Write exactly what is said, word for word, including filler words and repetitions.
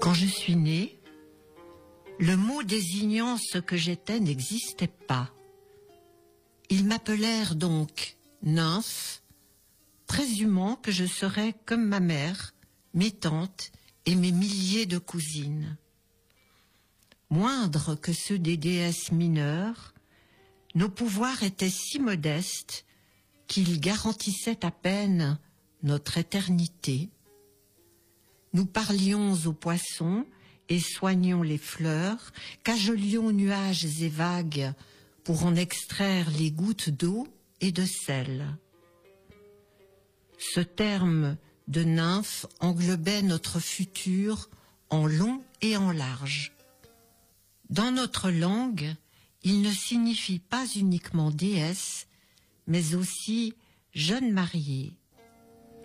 Quand je suis née, le mot désignant ce que j'étais n'existait pas. Ils m'appelèrent donc nymphe, présumant que je serais comme ma mère, mes tantes et mes milliers de cousines. Moindres que ceux des déesses mineures, nos pouvoirs étaient si modestes qu'ils garantissaient à peine notre éternité. Nous parlions aux poissons et soignions les fleurs, cajolions nuages et vagues pour en extraire les gouttes d'eau et de sel. Ce terme de nymphe englobait notre futur en long et en large. Dans notre langue, il ne signifie pas uniquement déesse, mais aussi jeune mariée,